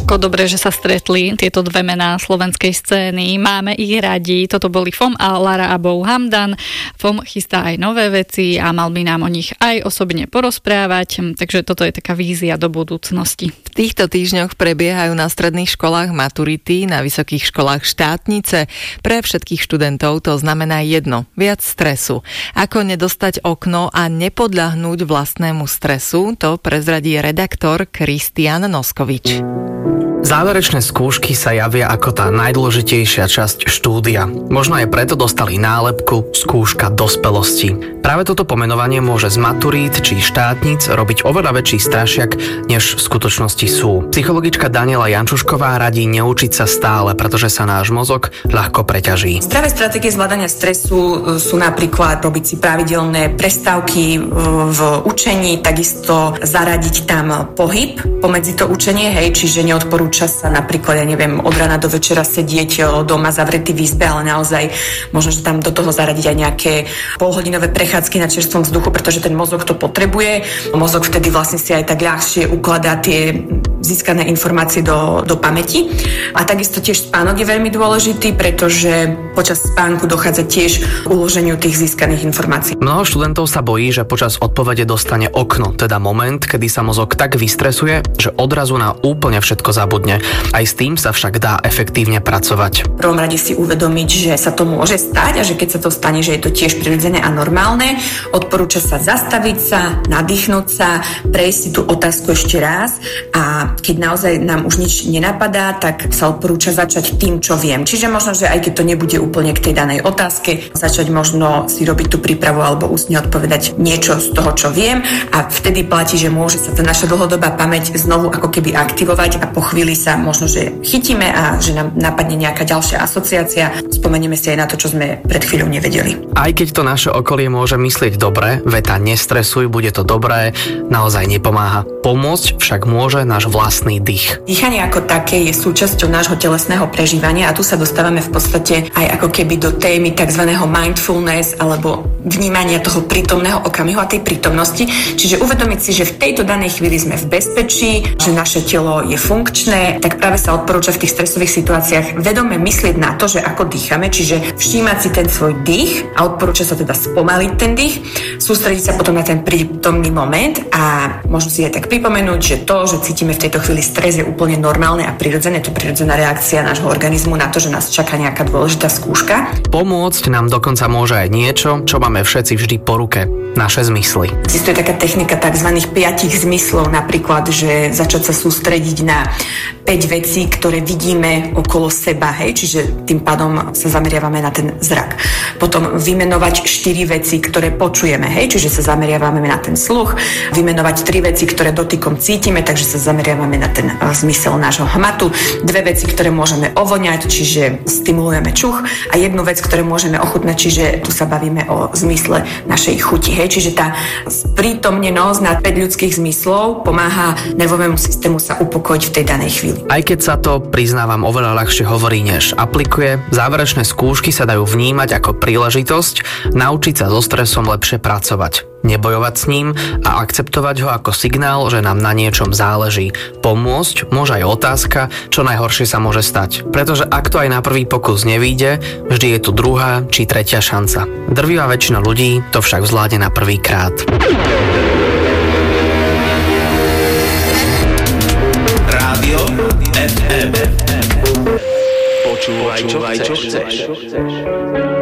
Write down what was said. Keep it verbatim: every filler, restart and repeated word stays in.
Ako dobre, že sa stretli tieto dve mená slovenskej scény. Máme ich radi. Toto boli F O M a Lara Abou Hamdan. F O M chystá aj nové veci a mal by nám o nich aj osobne porozprávať. Takže toto je taká vízia do budúcnosti. V týchto týždňoch prebiehajú na stredných školách maturity, na vysokých školách štátnice. Pre všetkých študentov to znamená jedno, viac stresu. Ako nedostať okno a nepodľahnúť vlastnému stresu, to prezradí redaktor Kristián Noskovič. Záverečné skúšky sa javia ako tá najdôležitejšia časť štúdia. Možno aj preto dostali nálepku skúška dospelosti. Práve toto pomenovanie môže z maturít či štátnic robiť oveľa väčší strašiak, než v skutočnosti sú. Psychologička Daniela Jančušková radí neučiť sa stále, pretože sa náš mozog ľahko preťaží. Zdravé stratégie zvládania stresu sú napríklad robiť si pravidelné prestávky v učení, takisto zaradiť tam pohyb pomedzi to učenie, hej, čiže neodporúčam čas sa napríklad, ja neviem, od rána do večera sedieť doma zavretý v izbe, ale naozaj možno, že tam do toho zaradiť aj nejaké polhodinové prechádzky na čerstvom vzduchu, pretože ten mozog to potrebuje. Mozog vtedy vlastne si aj tak ľahšie ukladá tie získané informácie do, do pamäti. A takisto tiež spánok je veľmi dôležitý, pretože počas spánku dochádza tiež k uloženiu tých získaných informácií. Mnoho študentov sa bojí, že počas odpovede dostane okno, teda moment, kedy sa mozog tak vystresuje, že odrazu na úplne všetko zabudne. Aj s tým sa však dá efektívne pracovať. V prvom rade si uvedomiť, že sa to môže stať a že keď sa to stane, že je to tiež prirodzené a normálne. Odporúča sa zastaviť sa, nadýchnúť sa, prejsť si tú otázku ešte raz a keď naozaj nám už nič nenapadá, tak sa odporúča začať tým, čo viem. Čiže možno, že aj keď to nebude úplne k tej danej otázke, začať možno si robiť tú prípravu alebo ústne odpovedať niečo z toho, čo viem a vtedy platí, že môže sa tá naša dlhodobá pamäť znovu ako keby aktivovať a po chvíli sa možno, že chytíme a že nám napadne nejaká ďalšia asociácia. Spomenieme si aj na to, čo sme pred chvíľou nevedeli. Aj keď to naše okolie môže myslieť dobre, veta nestresuj, bude to dobré, naozaj nepomáha. Pomôcť však môže náš vlastný dých. Dýchanie ako také je súčasťou nášho telesného prežívania a tu sa dostávame v podstate aj ako keby do témy tzv. Mindfulness alebo vnímania toho prítomného okamihu a tej prítomnosti. Čiže uvedomiť si, že v tejto danej chvíli sme v bezpečí, že naše telo je funkčné, tak práve sa odporúča v tých stresových situáciách vedome myslieť na to, že ako dýchame, čiže všímať si ten svoj dých a odporúča sa teda spomaliť ten dých, sústrediť sa potom na ten prítomný moment a možno si aj tak pripomenúť, že to, že cítime v tejto chvíli stres je úplne normálne a prirodzené, to prirodzená reakcia nášho organizmu na to, že nás čaká nejaká dôležitá skúška. Pomôcť nám dokonca môže aj niečo, čo máme všetci vždy po ruke, naše zmysly. Existuje taká technika tzv. Piatich zmyslov, napríklad, že začať sa sústrediť na päť vecí, ktoré vidíme okolo seba, hej, čiže tým pádom sa zameriavame na ten zrak. Potom vymenovať štyri veci, ktoré počujeme, hej, čiže sa zameriavame na ten sluch, vymenovať tri veci, ktoré dotykom cítime, takže sa zameriavame na ten zmysel nášho hmatu, dve veci, ktoré môžeme ovoňať, čiže stimulujeme čuch a jednu vec, ktoré môžeme ochutnať, čiže tu sa bavíme o zmysle našej chuti, hej, čiže tá sprítomnenosť na päť ľudských zmyslov pomáha nervovému systému sa upokojiť v tej danej chvíli. Aj keď sa to, priznávam, oveľa ľahšie hovorí, než aplikuje, záverečné skúšky sa dajú vnímať ako príležitosť naučiť sa so stresom lepšie pracovať, nebojovať s ním a akceptovať ho ako signál, že nám na niečom záleží. Pomôcť môže aj otázka, čo najhoršie sa môže stať. Pretože ak to aj na prvý pokus nevyjde, vždy je tu druhá či tretia šanca. Drvivá väčšina ľudí to však zvládne na prvý krát. Rádio ef em. Počúvaj, čo chceš.